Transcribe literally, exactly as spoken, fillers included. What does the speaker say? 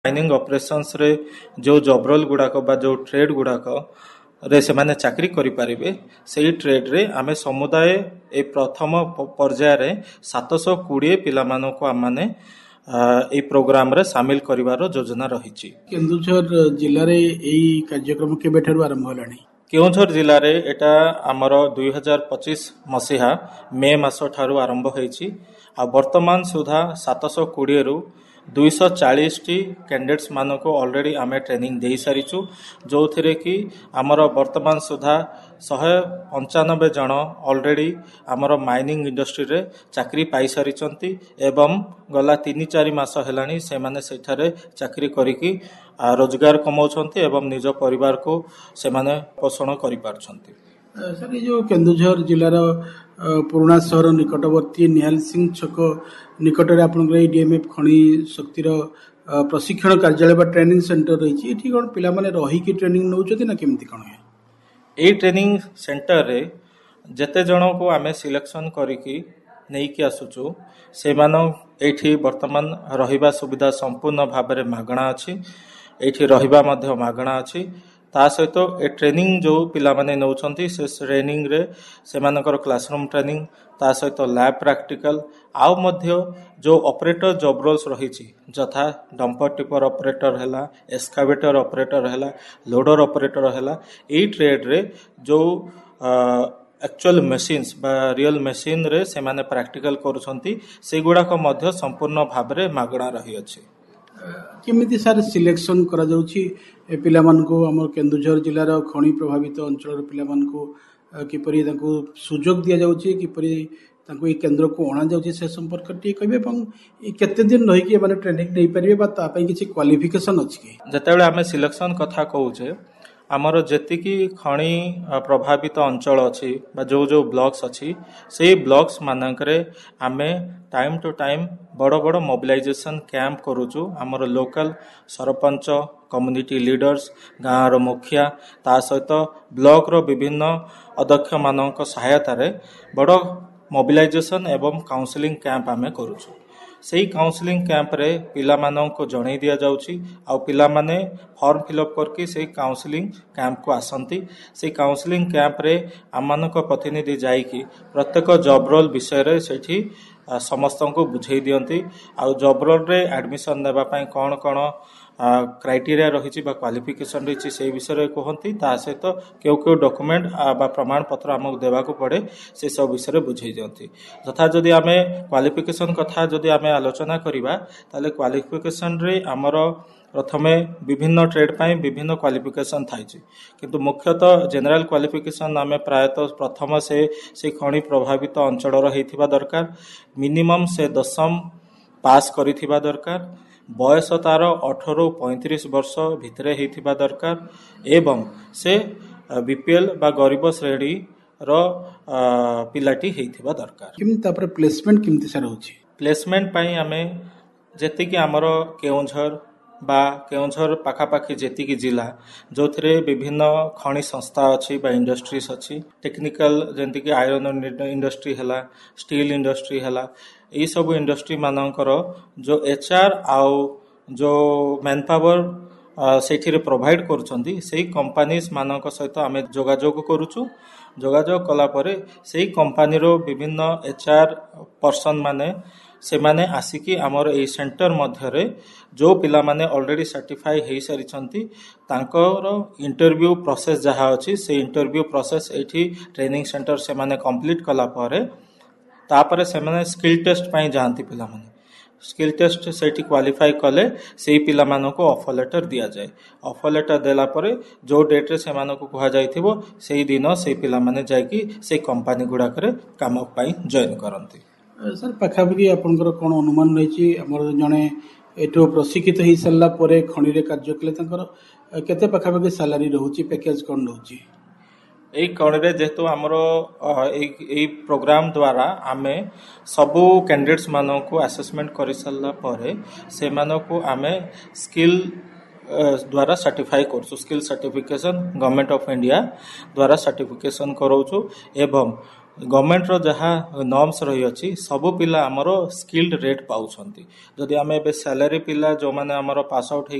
Mining ଅପରେସନ୍ସରେ ଯେଉଁ job roll ଗୁଡ଼ାକ ବା ଯେଉଁ ଟ୍ରେଡ୍ ଗୁଡ଼ାକ ରେ ସେମାନେ ଚାକିରି କରିପାରିବେ ସେହି ଟ୍ରେଡ୍ରେ ଆମେ ସମୁଦାୟ ଏ ପ୍ରଥମ ପର୍ଯ୍ୟାୟରେ ସାତଶହ କୋଡ଼ିଏ ପିଲାମାନଙ୍କୁ ଆମମାନେ এই প্রোগ্রামরে সামিল করিবার যোজনা রয়েছে। কেন্দুঝর জেলার এই কার্যক্রম কেবেঠার আরম্ভ হলানি? কেউঝর জেলার এটা আমার দুই হাজার পঁচিশ মসিহা মে মাস ঠারু আরম্ভ হয়েছি। আর বর্তমান সুদ্ধা সাতশহ কোড়িয়ে রু দুইশ চাଳିশ টি ক্যান্ডিডেটস মানক অলরেডি আমি ট্রেনিং দেই সারিছু, যোউথিরে কি আমার বর্তমান সুদ্ধা শহে পঞ্চানবে জন অলরেডি আমার মাইনিং ইন্ডস্ট্রি চাকরি পাই সারিছন্তি এবং গলা তিন চারি মাস হেলানি সেমানে সেঠারে চাকরি করিকি रोजगार कमाउछन्ति एवं निज परिवार को सेमाने पोषण करि पारछन्ति। सर ये जो केन्दुझर जिलार पुराना सहर निकटवर्ती निहाल सिंह छक निकट रे आपनकर डीएमएफ खणी शक्तिर प्रशिक्षण कार्यालय बा ट्रेनिंग सेंटर रही एठी कोन पिला माने रही की ट्रेनिंग नउछथि ना केमति कोन है? ए ट्रेनिंग सेंटर रे जते जण को आमे सिलेक्शन करिकी नेइकी आसुछु सेमानो एठी वर्तमान रहिबा सुविधा संपूर्ण भाबरे मागणा अछि। एठी रहिबा मध्य मागणा अछि। ता सहित ए ट्रेनिंग जो पिला माने नउछन्ति से ट्रेनिंग रे सेमानकर क्लासरूम ट्रेनिंग ता सहित लैब प्रैक्टिकल आउ मध्य जो ऑपरेटर जॉब रोल्स रहिछि जथा डंपर टिपर ऑपरेटर हैला, एस्कावेटर ऑपरेटर हैला, लोडर ऑपरेटर हैला, ए ट्रेड रे जो एक्चुअल मशीन्स बा रियल मशीन रे सेमाने प्रैक्टिकल करूछन्ति सेगुडा को मध्य संपूर्ण भाबरे मागणा रही अछि। केमिति सार सिलेक्शन करा जाउछि पिला मानको हमर केन्दुझर जिल्लार खणी प्रभावित अंचल पिला मानको किपरि तांको सुजोग दिया जाउछि किपरि तांको ए केन्द्र को अणा जाउछि से संपर्क टी कहबे ଏବଂ केते दिन रहि कि माने ट्रेनिंग नै परिबे बा ता पई किछि क्वालिफिकेशन अछि कि? जतेबेले आमे सिलेक्शन कथा कहूचे आमर जेतिकी खणी प्रभावित अंचल अच्छी जो जो ब्लॉक्स अच्छी से ब्लॉक्स मानकरे आमे टाइम टू टाइम बड़ बड़ मोबिलाइजेशन कैंप करूचु। आमर लोकल सरपंच कम्युनिटी लीडर्स गाँव मुखिया ता सहित ब्लॉक रो विभिन्न अध्यक्ष मानक सहायता रे बड़ मोबिलाइजेशन एवं काउंसलिंग कैंप आमे करूचु। सेही काउंसलिंग कैंप रे पिला मानन को जणै दिया जाउछि आ पिला माने फॉर्म फिलअप करके सेही काउंसलिंग कैंप को आसंती। सेही काउंसलिंग कैंप रे आमान को प्रतिनिधि जाइकी प्रत्येक जॉब रोल विषय रे सेठी समस्त को बुझाई दियंती आ जॉब रोल रे एडमिशन नेबा पई कोन कोन क्राइटेरिया रही क्वालिफिकेशन रही से विषय कहती ता सहित क्यों क्यों डॉक्यूमेंट बा प्रमाण पत्र आमको देवाक पड़े से सब विषय बुझे दिखती। तथा जदि आम क्वालिफिकेशन कथा जदि आम आलोचना करवा ताले क्वालिफिकेशन रे आमर प्रथमे विभिन्न ट्रेड पाई विभिन्न क्वालिफिकेशन थाई किंतु मुख्यतः जनरल क्वालिफिकेशन आम प्रायतः प्रथम से से खणी प्रभावित अंचल होइथिबा दरकार, मिनिमम से दशम पास करिथिबा दरकार, बयस तार अठर पैंतीस वर्ष भितर होइथिबा दरकार एवं से बीपीएल बा गरीब श्रेणी रो पिलाटी होइथिबा दरकार। किम तापर प्लेसमेंट किमति सार होछि? प्लेसमेंट पाई आमे जेतिकी हमर केउंझर बा केउंझर पाखापाखी जेतिकी जिला जो थे विभिन्न खणी संस्था अच्छी बा इंडस्ट्रीज अच्छी टेक्निकल जंतिकी आयरन इंडस्ट्री हैला, स्टील इंडस्ट्री हैला, ये सब इंडस्ट्री मानकर जो एचआर आउ जो मैन पावर सेठी प्रोवाइड करुछंती सेही कंपनीज मानक सहित आमे जोगाजोग करूछु। जोगाजोग कला परे सेही कंपनी रो विभिन्न एचआर पर्सन माने से माने आसिकी आमर ए सेंटर मध्यरे जो पिला माने ऑलरेडी सर्टिफाई हो सारी तांकर इंटरव्यू प्रोसेस जहाँ अच्छी से इंटरव्यू प्रोसेस एठी ट्रेनिंग सेंटर से माने कंप्लीट कला परे तापरे से माने स्किल टेस्ट पाई जाती पिला माने स्किल टेस्ट सेठी क्वालिफाई कले से पिला मानन को ऑफर लेटर दिया जाए। ऑफर लेटर देला परे जो डेट रे से मानन को कहा जाइथिबो सेही दिन से पिला माने जायकी से कंपनी गुडा करे काम पाई जॉइन करंती। सर पाखापाखि आपनकर कोन अनुमान रही हमर जने एठो प्रशिक्षित हो सारा पर खणी रे कार्य कले तांकर केते पाखापाखि सैलरी रहउची पैकेज कोन रहउची? ए खणी रे जेतो हमरो ए प्रोग्राम द्वारा आमे सबु कैंडिडेट्स मानो को असेसमेंट करि सारा पर से मानो को आमे स्किल द्वारा certify करछु। Skill certification government of India द्वारा सर्टिफिकेशन करौछु एवं गवर्नमेंट जहाँ नॉर्म्स रही अछि सब पिला हमरो स्किल्ड रेट पाउछंती जदि आमे बे सैलरी पिला जो माने हमरो पास आउट